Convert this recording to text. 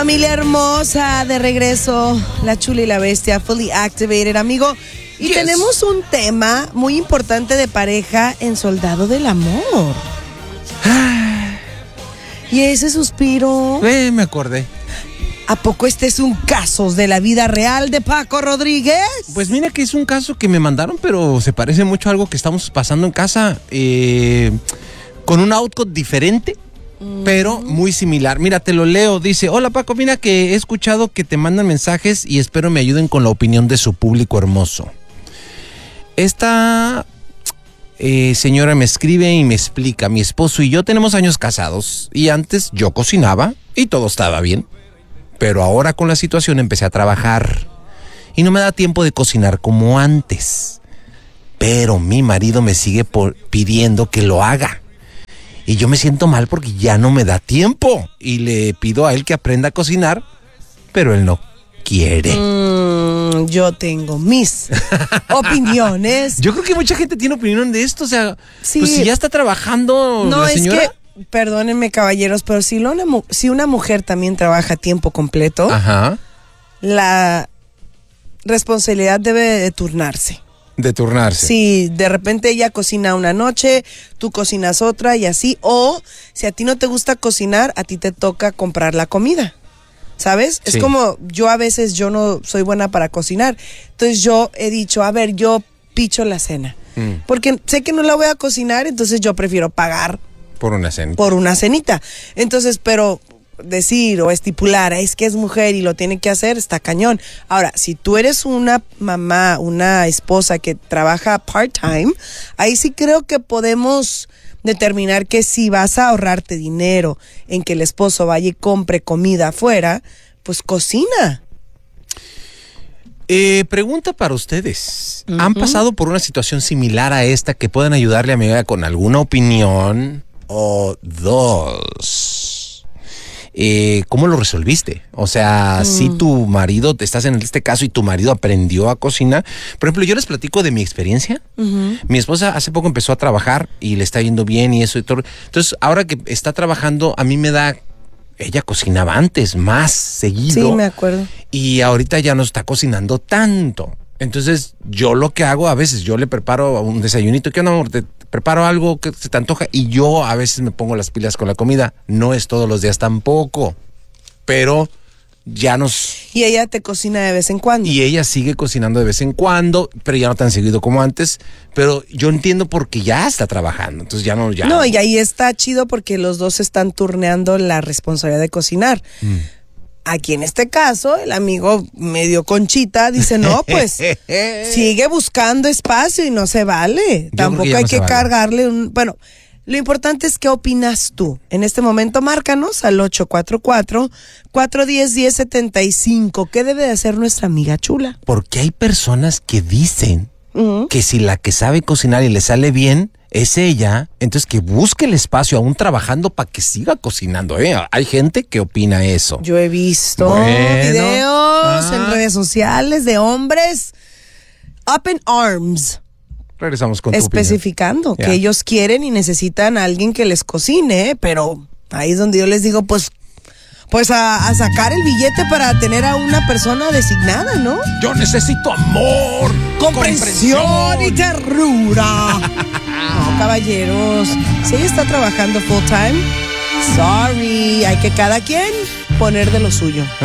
Familia hermosa, de regreso, la chula y la bestia, fully activated, amigo. Y tenemos un tema muy importante de pareja en Soldado del Amor. Y ese suspiro. Me acordé. ¿A poco este es un caso de la vida real de Paco Rodríguez? Pues mira que es un caso que me mandaron, pero se parece mucho a algo que estamos pasando en casa, con un outcome diferente, pero muy similar. Mira, te lo leo. Dice: hola Paco, mira que he escuchado que te mandan mensajes y espero me ayuden con la opinión de su público hermoso. Esta señora me escribe y me explica: mi esposo y yo tenemos años casados y antes yo cocinaba y todo estaba bien. Pero ahora con la situación empecé a trabajar y no me da tiempo de cocinar como antes. Pero mi marido me sigue pidiendo que lo haga. Y yo me siento mal porque ya no me da tiempo. Y le pido a él que aprenda a cocinar, pero él no quiere. Yo tengo mis opiniones. Yo creo que mucha gente tiene opinión de esto. O sea, sí. Pues si ya está trabajando la señora. Es que, perdónenme caballeros, pero si una mujer también trabaja a tiempo completo, ajá, la responsabilidad debe de turnarse. De turnarse. Sí, de repente ella cocina una noche, tú cocinas otra y así. O si a ti no te gusta cocinar, a ti te toca comprar la comida. ¿Sabes? Sí. Es como yo a veces yo no soy buena para cocinar. Entonces yo he dicho, a ver, yo picho la cena. Porque sé que no la voy a cocinar, entonces yo prefiero pagar por una cenita. Por una cenita. Entonces, pero decir o estipular, es que es mujer y lo tiene que hacer, está cañón. Ahora, si tú eres una mamá, una esposa que trabaja part-time, ahí sí creo que podemos determinar que si vas a ahorrarte dinero en que el esposo vaya y compre comida afuera, pues cocina. Pregunta para ustedes. ¿Han pasado por una situación similar a esta que puedan ayudarle a mi amiga con alguna opinión? O dos, ¿cómo lo resolviste? O sea, si tu marido, estás en este caso y tu marido aprendió a cocinar. Por ejemplo, yo les platico de mi experiencia. Mi esposa hace poco empezó a trabajar y le está yendo bien y eso y todo. Entonces, ahora que está trabajando, a mí me da... Ella cocinaba antes, más seguido. Sí, me acuerdo. Y ahorita ya no está cocinando tanto. Entonces, yo lo que hago, a veces yo le preparo un desayunito. ¿Qué onda, amor? Te preparo algo que se te antoja. Y yo a veces me pongo las pilas con la comida. No es todos los días tampoco. Pero ya nos... Y ella te cocina de vez en cuando. Y ella sigue cocinando de vez en cuando, pero ya no tan seguido como antes. Pero yo entiendo porque ya está trabajando. Entonces ya no... No, y ahí está chido porque los dos están turneando la responsabilidad de cocinar. Aquí en este caso, el amigo medio conchita dice, no, pues sigue buscando espacio y no se vale. Tampoco hay que cargarle un... Bueno, lo importante es qué opinas tú. En este momento, márcanos al 844-410-1075. ¿Qué debe de hacer nuestra amiga chula? Porque hay personas que dicen que si la que sabe cocinar y le sale bien es ella, entonces que busque el espacio aún trabajando para que siga cocinando. Hay gente que opina eso. Yo he visto videos en redes sociales de hombres up in arms. Regresamos con tu especificando que ellos quieren y necesitan a alguien que les cocine, pero ahí es donde yo les digo, pues a sacar el billete para tener a una persona designada, ¿no? Yo necesito amor, comprensión y ternura. No, caballeros, si ella está trabajando full time, sorry, hay que cada quien poner de lo suyo.